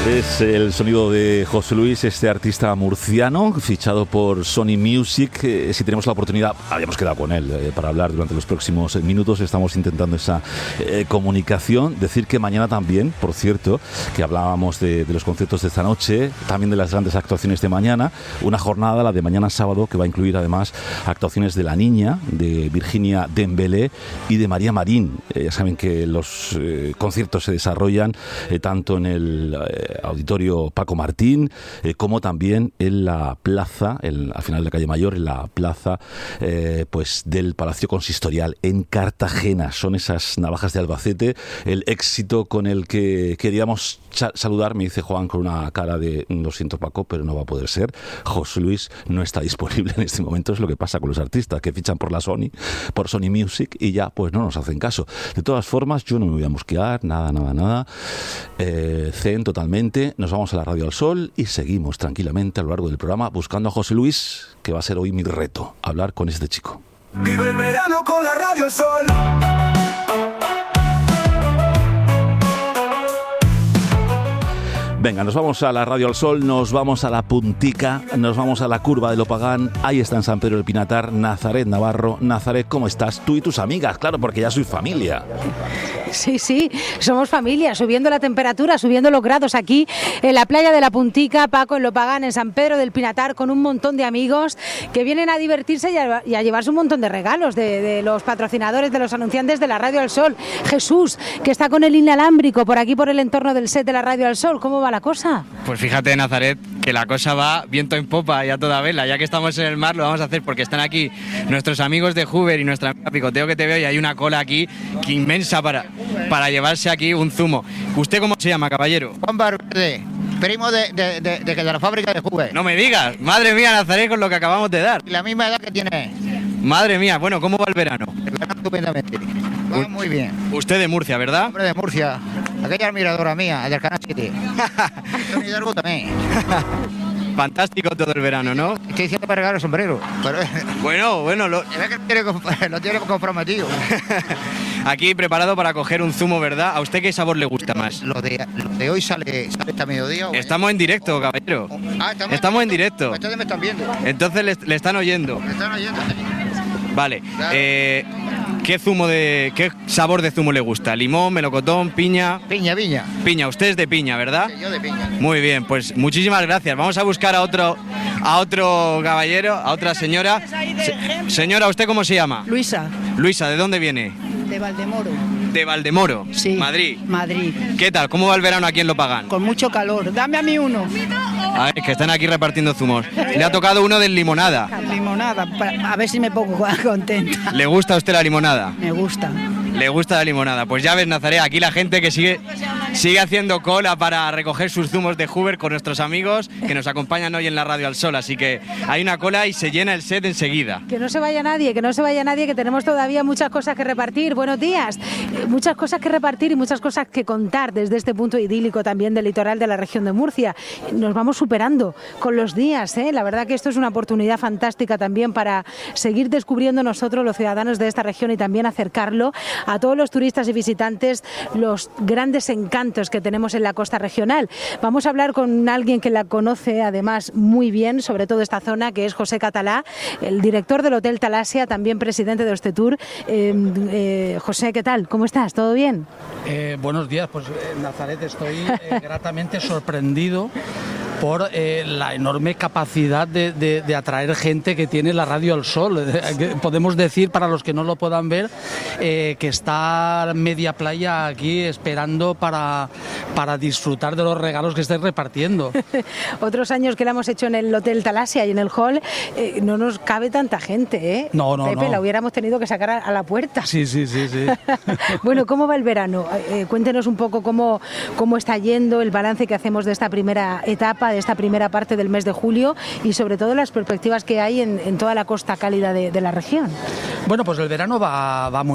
Es el sonido de José Luis, este artista murciano, fichado por Sony Music. Si tenemos la oportunidad, habíamos quedado con él para hablar durante los próximos minutos. Estamos intentando esa comunicación. Decir que mañana también, por cierto, que hablábamos de los conciertos de esta noche, también de las grandes actuaciones de mañana. Una jornada, la de mañana sábado, que va a incluir además actuaciones de La Niña, de Virginia Dembélé y de María Marín. Ya saben que los conciertos se desarrollan tanto en el Auditorio Paco Martín, como también en la plaza, al final de la calle Mayor, en la plaza pues del Palacio Consistorial en Cartagena. Son esas navajas de Albacete, el éxito con el que queríamos saludar, me dice Juan con una cara de lo siento Paco, pero no va a poder ser. José Luis no está disponible en este momento, es lo que pasa con los artistas que fichan por Sony Music y ya pues no nos hacen caso. De todas formas, yo no me voy a mosquear, nada. Zen totalmente. Nos vamos a la Radio al Sol y seguimos tranquilamente a lo largo del programa buscando a José Luis, que va a ser hoy mi reto, hablar con este chico. Vive el verano con la Radio al Sol. Venga, nos vamos a la Radio al Sol, nos vamos a la Puntica, nos vamos a la Curva de Lopagán. Ahí está en San Pedro del Pinatar, Nazaret Navarro. Nazaret, ¿cómo estás? Tú y tus amigas, claro, porque ya sois familia. Sí, somos familia, subiendo la temperatura, subiendo los grados aquí en la playa de la Puntica, Paco, en Lopagán, en San Pedro del Pinatar, con un montón de amigos que vienen a divertirse y a llevarse un montón de regalos de los patrocinadores, de los anunciantes de la Radio al Sol. Jesús, que está con el inalámbrico por aquí, por el entorno del set de la Radio al Sol. ¿Cómo va la cosa? Pues fíjate, Nazaret, que la cosa va viento en popa y a toda vela. Ya que estamos en el mar, lo vamos a hacer porque están aquí nuestros amigos de Hoover y nuestra amiga Picoteo, que te veo, y hay una cola aquí que inmensa para llevarse aquí un zumo. ¿Usted cómo se llama, caballero? Juan Barberde, primo de la fábrica de Hoover. No me digas, madre mía, Nazaret, con lo que acabamos de dar. Y la misma edad que tiene. Madre mía, bueno, ¿cómo va el verano? El verano estupendamente. Va muy bien. Usted de Murcia, ¿verdad? Hombre de Murcia, aquella admiradora mía, del Canal 7. Tony Hidalgo también. Fantástico todo el verano, ¿no? Estoy diciendo para regalar el sombrero. Pero... Bueno, lo tiene comprometido. Aquí preparado para coger un zumo, ¿verdad? ¿A usted qué sabor le gusta más? Lo de hoy sale esta mediodía. Estamos en directo, caballero. Estamos en directo. Ustedes me están viendo. Entonces le están oyendo. Me están oyendo. Vale. Claro. ¿Qué sabor de zumo le gusta? ¿Limón, melocotón, piña? Piña. Piña, usted es de piña, ¿verdad? Sí, yo de piña. Muy bien, pues muchísimas gracias. Vamos a buscar a otro caballero, a otra señora. Señora, ¿usted cómo se llama? Luisa. Luisa, ¿de dónde viene? De Valdemoro. De Valdemoro, Sí. Madrid. Madrid. ¿Qué tal? ¿Cómo va el verano aquí en Lopagán? Con mucho calor. Dame a mí uno. A ver, que están aquí repartiendo zumos. Le ha tocado uno de limonada. Limonada. A ver si me pongo contenta. ¿Le gusta a usted la limonada? Me gusta. Le gusta la limonada. Pues ya ves, Nazaret, aquí la gente que sigue haciendo cola para recoger sus zumos de Hoover con nuestros amigos que nos acompañan hoy en la Radio al Sol. Así que hay una cola y se llena el set enseguida. Que no se vaya nadie, que tenemos todavía muchas cosas que repartir. Buenos días. Muchas cosas que repartir y muchas cosas que contar desde este punto idílico también del litoral de la región de Murcia. Nos vamos superando con los días, ¿eh? La verdad que esto es una oportunidad fantástica también para seguir descubriendo nosotros, los ciudadanos de esta región, y también acercarlo a todos los turistas y visitantes, los grandes encantos que tenemos en la costa regional. Vamos a hablar con alguien que la conoce además muy bien, sobre todo esta zona, que es José Catalá, el director del Hotel Talasia, también presidente de Ostetur. José, ¿qué tal? ¿Cómo estás? ¿Todo bien? Buenos días, pues Nazaret, estoy gratamente sorprendido por la enorme capacidad de atraer gente que tiene la Radio al Sol. Podemos decir, para los que no lo puedan ver, que está media playa aquí esperando para disfrutar de los regalos que estáis repartiendo. Otros años que la hemos hecho en el Hotel Talasia y en el hall, no nos cabe tanta gente, ¿eh? No. Pepe, la hubiéramos tenido que sacar a la puerta. Sí. Bueno, ¿cómo va el verano? Cuéntenos un poco cómo está yendo, el balance que hacemos de esta primera etapa, de esta primera parte del mes de julio, y sobre todo las perspectivas que hay en toda la costa cálida de la región. Bueno, pues el verano va muy